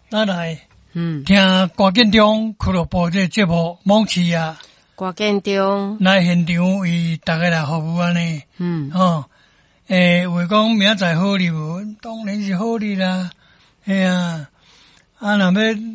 咱来听郭建中俱乐部这节目猛起啊， 郭建中来现场为大家来服务安尼。话讲明仔载好哩无？当然是好哩啦。哎呀，若要